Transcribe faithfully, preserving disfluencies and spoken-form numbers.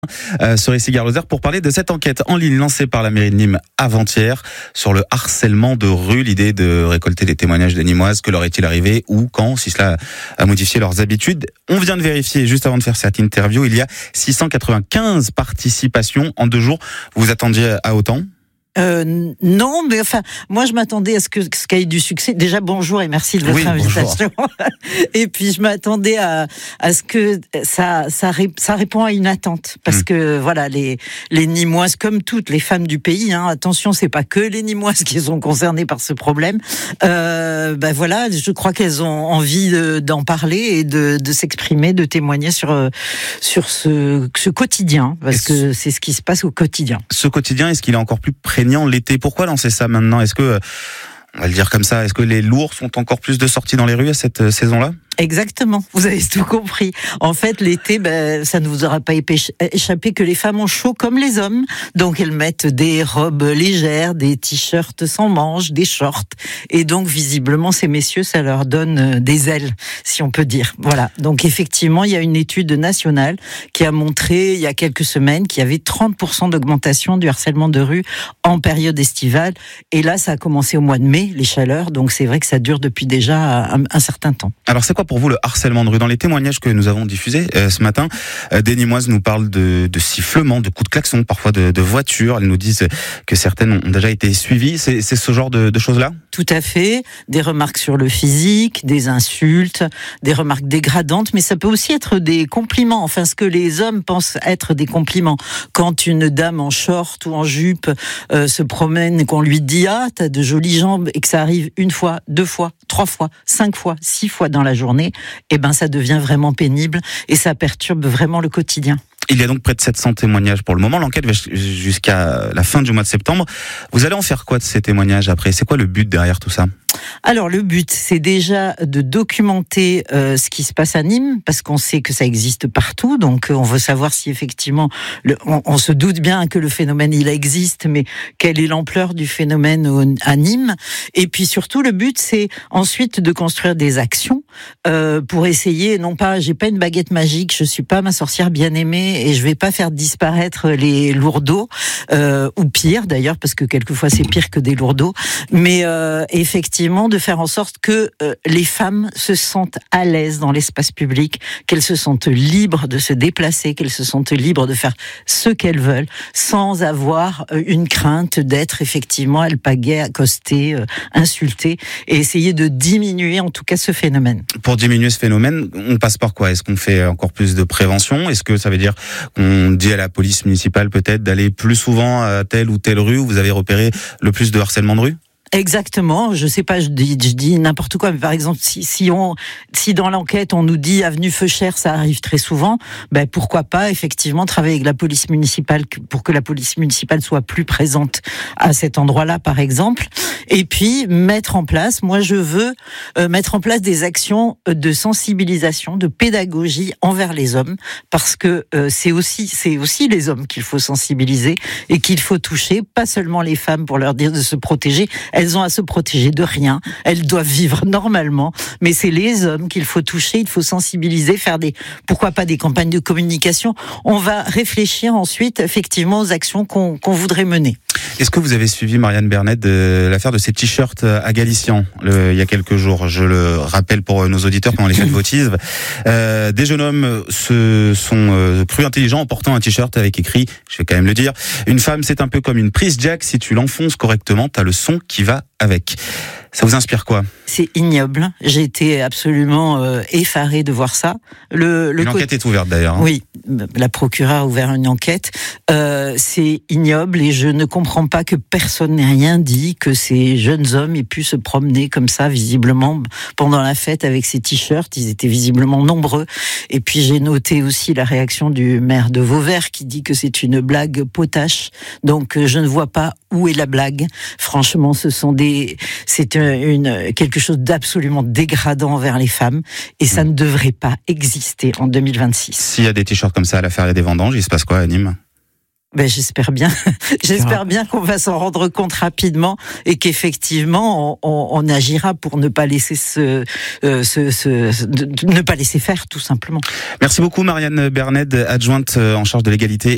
Euh, sur ici Gare Lozère pour parler de cette enquête en ligne lancée par la mairie de Nîmes avant-hier sur le harcèlement de rue. L'idée de récolter les témoignages des Nîmoises. Que leur est-il arrivé, où, quand, si cela a modifié leurs habitudes. On vient de vérifier juste avant de faire cette interview, il y a six cent quatre-vingt-quinze participations en deux jours. Vous vous attendiez à autant ? Euh, non, mais enfin, moi je m'attendais à ce que ce qu'il y ait du succès. Déjà bonjour et merci de votre oui, invitation. Et puis je m'attendais à à ce que ça ça ça répond à une attente parce mmh. que voilà les les Nîmoises comme toutes les femmes du pays. Hein, attention, c'est pas que les Nîmoises qui sont concernées par ce problème. Euh, ben voilà, je crois qu'elles ont envie de, d'en parler et de de s'exprimer, de témoigner sur sur ce ce quotidien parce est-ce que c'est ce qui se passe au quotidien. Ce quotidien, est-ce qu'il est encore plus prégnant l'été? Pourquoi lancer ça maintenant? Est-ce que, on va le dire comme ça, est-ce que les lourds sont encore plus de sorties dans les rues à cette saison-là? Exactement, vous avez tout compris. En fait, l'été, ben, ça ne vous aura pas échappé que les femmes ont chaud comme les hommes. Donc, elles mettent des robes légères, des t-shirts sans manches, des shorts. Et donc, visiblement, ces messieurs, ça leur donne des ailes, si on peut dire. Voilà. Donc, effectivement, il y a une étude nationale qui a montré, il y a quelques semaines, qu'il y avait trente pour cent d'augmentation du harcèlement de rue en période estivale. Et là, ça a commencé au mois de mai, les chaleurs. Donc, c'est vrai que ça dure depuis déjà un, un certain temps. Alors, c'est quoi pour vous le harcèlement de rue? Dans les témoignages que nous avons diffusés euh, ce matin, euh, des Nîmoises nous parlent de, de sifflements, de coups de klaxon, parfois de, de voitures. Elles nous disent que certaines ont déjà été suivies. C'est, c'est ce genre de, de choses-là? Tout à fait. Des remarques sur le physique, des insultes, des remarques dégradantes, mais ça peut aussi être des compliments. Enfin, ce que les hommes pensent être des compliments. Quand une dame en short ou en jupe euh, se promène et qu'on lui dit « Ah, t'as de jolies jambes » et que ça arrive une fois, deux fois, trois fois, cinq fois, six fois dans la journée, eh ben ça devient vraiment pénible et ça perturbe vraiment le quotidien. Il y a donc près de sept cents témoignages pour le moment. L'enquête va jusqu'à la fin du mois de septembre. Vous allez en faire quoi de ces témoignages après? C'est quoi le but derrière tout ça? Alors le but, c'est déjà de documenter euh, ce qui se passe à Nîmes, parce qu'on sait que ça existe partout, donc euh, on veut savoir si effectivement, le, on, on se doute bien que le phénomène il existe, mais quelle est l'ampleur du phénomène au, à Nîmes? Et puis surtout le but, c'est ensuite de construire des actions euh, pour essayer, non pas, j'ai pas une baguette magique, je suis pas ma sorcière bien-aimée et je vais pas faire disparaître les lourdeaux, euh, ou pire d'ailleurs, parce que quelquefois c'est pire que des lourdeaux, mais euh, effectivement de faire en sorte que euh, les femmes se sentent à l'aise dans l'espace public, qu'elles se sentent libres de se déplacer, qu'elles se sentent libres de faire ce qu'elles veulent, sans avoir euh, une crainte d'être effectivement alpaguées, accostées, euh, insultées, et essayer de diminuer en tout cas ce phénomène. Pour diminuer ce phénomène, on passe par quoi? Est-ce qu'on fait encore plus de prévention? Est-ce que ça veut dire qu'on dit à la police municipale peut-être d'aller plus souvent à telle ou telle rue où vous avez repéré le plus de harcèlement de rue? Exactement, je sais pas, je dis, je dis n'importe quoi, mais par exemple, si, si on, si dans l'enquête on nous dit avenue Feuchère, ça arrive très souvent, ben pourquoi pas effectivement travailler avec la police municipale pour que la police municipale soit plus présente à cet endroit-là, par exemple. Et puis mettre en place, moi je veux euh, mettre en place des actions de sensibilisation, de pédagogie envers les hommes, parce que euh, c'est aussi, c'est aussi les hommes qu'il faut sensibiliser et qu'il faut toucher, pas seulement les femmes pour leur dire de se protéger. Elles ont à se protéger de rien. Elles doivent vivre normalement. Mais c'est les hommes qu'il faut toucher, il faut sensibiliser, faire des, pourquoi pas des campagnes de communication. On va réfléchir ensuite, effectivement, aux actions qu'on, qu'on voudrait mener. Est-ce que vous avez suivi, Marianne Bernet, de l'affaire de ces t-shirts à Galician, le, il y a quelques jours? Je le rappelle pour nos auditeurs pendant les fêtes votives. Euh, des jeunes hommes se sont euh, crus intelligents en portant un t-shirt avec écrit, je vais quand même le dire, une femme c'est un peu comme une prise jack, si tu l'enfonces correctement, t'as le son qui va avec. Ça vous inspire quoi? C'est ignoble. J'ai été absolument euh, effarée de voir ça. Le, le une enquête co- est ouverte d'ailleurs. Hein. Oui, la procureure a ouvert une enquête. Euh, c'est ignoble et je ne comprends pas que personne n'ait rien dit, que ces jeunes hommes aient pu se promener comme ça, visiblement, pendant la fête avec ces t-shirts. Ils étaient visiblement nombreux. Et puis j'ai noté aussi la réaction du maire de Vauvert qui dit que c'est une blague potache. Donc je ne vois pas où est la blague. Franchement, ce sont des, c'est une, quelque chose d'absolument dégradant envers les femmes et ça ne devrait pas exister en deux mille vingt-six. S'il y a des t-shirts comme ça à la Feria des Vendanges, il se passe quoi à Nîmes? Ben, j'espère bien. J'espère bien qu'on va s'en rendre compte rapidement et qu'effectivement, on, on, on agira pour ne pas laisser ce, euh, ce, ce, ce, ne pas laisser faire, tout simplement. Merci beaucoup, Marianne Bernet, adjointe en charge de l'égalité